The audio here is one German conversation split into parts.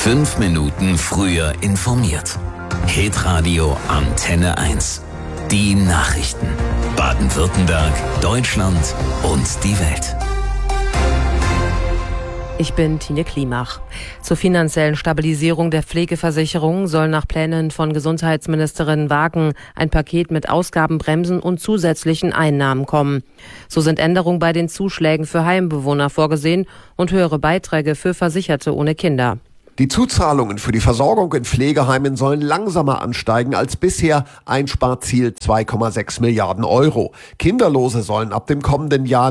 5 Minuten früher informiert. Hitradio Antenne 1. Die Nachrichten. Baden-Württemberg, Deutschland und die Welt. Ich bin Tine Klimach. Zur finanziellen Stabilisierung der Pflegeversicherung soll nach Plänen von Gesundheitsministerin Wagen ein Paket mit Ausgabenbremsen und zusätzlichen Einnahmen kommen. So sind Änderungen bei den Zuschlägen für Heimbewohner vorgesehen und höhere Beiträge für Versicherte ohne Kinder. Die Zuzahlungen für die Versorgung in Pflegeheimen sollen langsamer ansteigen als bisher. Einsparziel 2,6 Milliarden Euro. Kinderlose sollen ab dem kommenden Jahr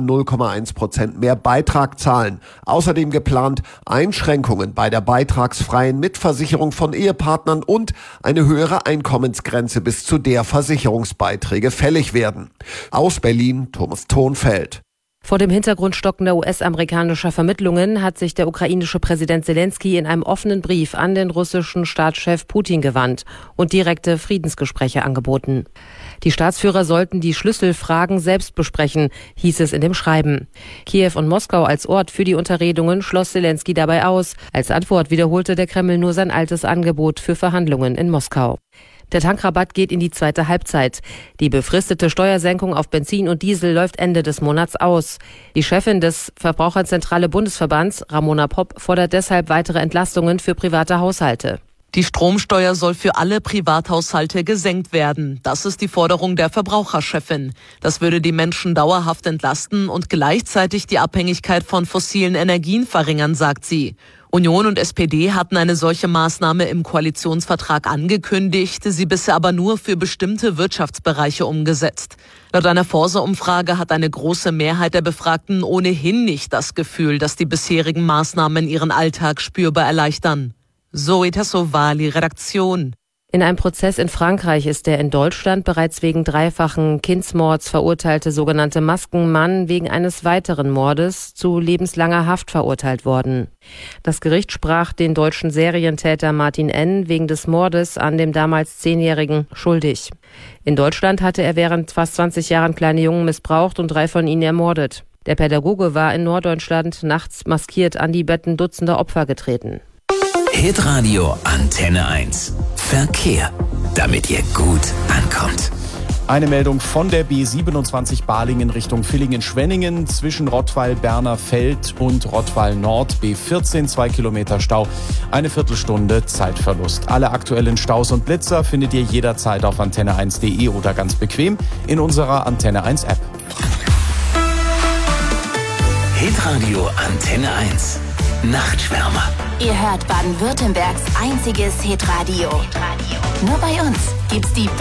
0,1% mehr Beitrag zahlen. Außerdem geplant Einschränkungen bei der beitragsfreien Mitversicherung von Ehepartnern und eine höhere Einkommensgrenze, bis zu der Versicherungsbeiträge fällig werden. Aus Berlin, Thomas Thonfeld. Vor dem Hintergrund stockender US-amerikanischer Vermittlungen hat sich der ukrainische Präsident Zelensky in einem offenen Brief an den russischen Staatschef Putin gewandt und direkte Friedensgespräche angeboten. Die Staatsführer sollten die Schlüsselfragen selbst besprechen, hieß es in dem Schreiben. Kiew und Moskau als Ort für die Unterredungen schloss Zelensky dabei aus. Als Antwort wiederholte der Kreml nur sein altes Angebot für Verhandlungen in Moskau. Der Tankrabatt geht in die zweite Halbzeit. Die befristete Steuersenkung auf Benzin und Diesel läuft Ende des Monats aus. Die Chefin des Verbraucherzentrale Bundesverbands, Ramona Popp, fordert deshalb weitere Entlastungen für private Haushalte. Die Stromsteuer soll für alle Privathaushalte gesenkt werden. Das ist die Forderung der Verbraucherchefin. Das würde die Menschen dauerhaft entlasten und gleichzeitig die Abhängigkeit von fossilen Energien verringern, sagt sie. Union und SPD hatten eine solche Maßnahme im Koalitionsvertrag angekündigt, sie bisher aber nur für bestimmte Wirtschaftsbereiche umgesetzt. Laut einer Forsa-Umfrage hat eine große Mehrheit der Befragten ohnehin nicht das Gefühl, dass die bisherigen Maßnahmen ihren Alltag spürbar erleichtern. Zoe Tassovali, Redaktion. In einem Prozess in Frankreich ist der in Deutschland bereits wegen dreifachen Kindsmords verurteilte sogenannte Maskenmann wegen eines weiteren Mordes zu lebenslanger Haft verurteilt worden. Das Gericht sprach den deutschen Serientäter Martin N. wegen des Mordes an dem damals 10-Jährigen schuldig. In Deutschland hatte er während fast 20 Jahren kleine Jungen missbraucht und 3 von ihnen ermordet. Der Pädagoge war in Norddeutschland nachts maskiert an die Betten dutzender Opfer getreten. Hitradio Antenne 1. Verkehr, damit ihr gut ankommt. Eine Meldung von der B27 Balingen Richtung Villingen-Schwenningen zwischen Rottweil-Berner-Feld und Rottweil-Nord. B14, 2 Kilometer Stau, eine Viertelstunde Zeitverlust. Alle aktuellen Staus und Blitzer findet ihr jederzeit auf antenne1.de oder ganz bequem in unserer Antenne 1 App. Hitradio Antenne 1. Nachtschwärmer. Ihr hört Baden-Württembergs einziges Hitradio. Nur bei uns gibt's die